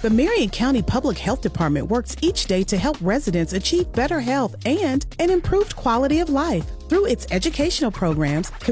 The Marion County Public Health Department works each day to help residents achieve better health and an improved quality of life. Through its educational programs,